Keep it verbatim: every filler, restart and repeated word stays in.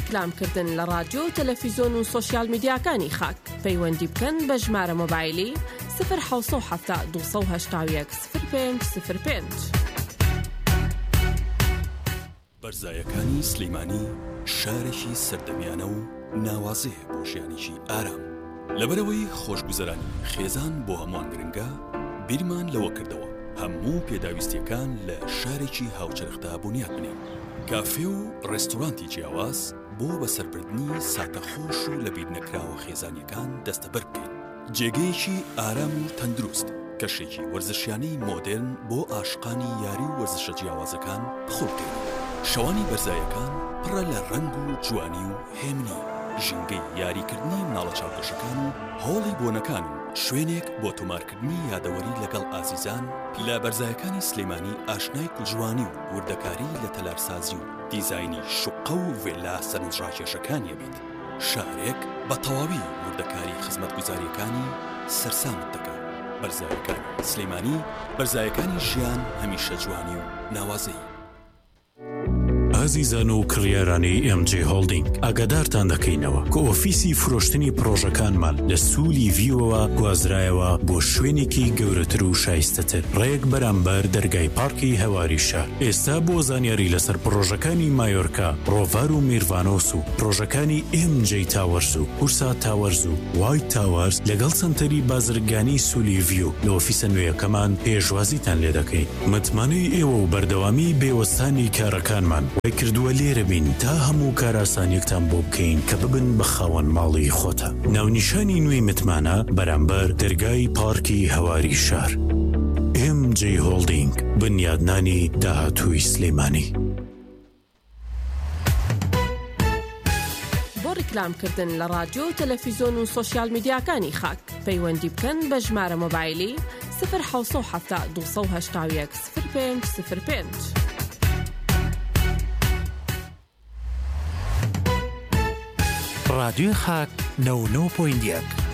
ڕیکلامکردن لە رادیۆ تەلەڤیزۆن و سۆشیال میدیاکانی خاک پەیوەندی بکەن بە ژمارە مۆبایلی صفر حوت هەفتا دووسەد و هەشتا و یەک صفر پێنج صفر پێنج. بەرزایەکانی سلەیمانی شارێکی سەردەمیانە و ناوازەیە بۆ ژیانێکی ئارام. لەبەرەوەی خۆشگوزەرانی خێزان بۆ هەمووان گرنگە، بیرمان لەوە کردەوە هەموو پێداویستیەکان لە شارێکی هاوچەرخدا بنیاد بنێن. کافێ و ڕێستۆرانتی جیاواز بۆ بەسەربردنی ساتەخۆش و لەبیر نەکراوە خێزانیەکان دەستەبەر بکەین. جێگەیەکی ئارام و تەندروست، کەشێکی وەرزشیانەی مۆدێرن بۆ عاشقانی یاری و وەرزشە جیاوازەکان بخۆ بکەین. شەوانی بەرزایەکان پڕە لە ڕەنگ و جوانی و هێمنی، ژینگەی یاریکردنی مناڵە چاوپێشەکان و هۆڵی بۆنەکان و شوێنێک بۆ تۆمارکردنی یادەوەری لەگەڵ ئازیزان. لە بەرزایەکانی سلەیمانی ئاشنای کوژوانی و وردەکاری لە تەلارسازی و دیزاینی شوقە و ڤێلا سەرنجڕاکێشەکانیە بیت. شارێک بە تەواوی وردەکاری خزمەتگوزاریەکانی سەرسامت دەکات. بەرزایەکانی سلەیمانی، بەرزایەکانی ژیان هەمیشە جوانی و ناوازەی. ئازیزان و کڕیارانی ئێم جێ هۆڵدینگ، ئاگادارتان دەکەینەوە کە ئۆفیسی فرۆشتنی پرۆژەکانمان لە سوولی ڤیوەوە گوازرایەوە بۆ شوێنێکی گەورەتر و شایستەتر ڕێک بەرامبەر دەرگای پارکی هەواری شار. ئێستا بۆ زانیاری لەسەر پرۆژەکانی مایۆرکا، ڕۆڤار و میروانۆس و پرۆژەکانی ئێم جێ تاوەرز و قورسا تاوەرز و وایت تاوەرز لەگەڵ سنتەری بازرگانی سوولی ڤیو لە ئۆفیسە نوێیەکەمان پێشوازیتان لێ دەکەین. متمانەی ئێوە و بەردەوامی بێوەستانی کارەکانمان کردووە لێرە بین تا هەموو کاراسانیەکتان بۆ بکەین کە ببن بە خاوەن ماڵی خۆتە. ناونیشانی نوێی متمانە بەرامبەر دەرگای پارکی هەواری شار. ئێم جێ هۆڵدینگ، بنیادنانی داهاتووی سلەیمانی. بۆ ڕیکلامکردن لە رادیۆ تەلەڤیزۆن و سۆشیال میدیاکانی خاک پەیوەندی بکەن بە ژمارە مۆبایلی صفر حوت هەفتا دووسەد و هەشتا و یەک صفر پێنج صفر پێنج. رادیۆ خاک نەوە و نەوە پۆینت یەک.